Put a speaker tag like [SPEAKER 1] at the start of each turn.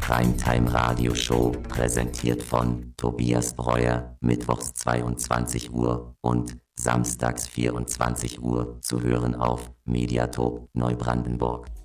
[SPEAKER 1] Primetime Radio Show, präsentiert von Tobias Breuer, mittwochs 22 Uhr und samstags 24 Uhr zu hören auf Mediatop Neubrandenburg.